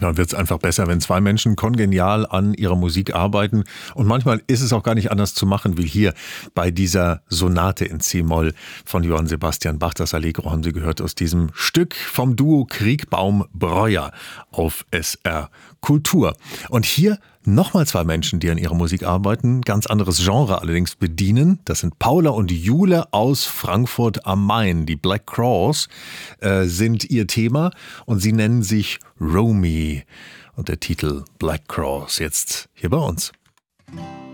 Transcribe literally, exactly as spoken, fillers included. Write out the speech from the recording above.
Manchmal wird es einfach besser, wenn zwei Menschen kongenial an ihrer Musik arbeiten. Und manchmal ist es auch gar nicht anders zu machen wie hier bei dieser Sonate in C-Moll von Johann Sebastian Bach. Das Allegro haben Sie gehört aus diesem Stück vom Duo Kriegbaum-Breuer auf S R Kultur. Und hier nochmal zwei Menschen, die an ihrer Musik arbeiten, ganz anderes Genre allerdings bedienen. Das sind Paula und Jule aus Frankfurt am Main. Die Black Crowes äh, sind ihr Thema und sie nennen sich Romy. Und der Titel Black Crowes jetzt hier bei uns.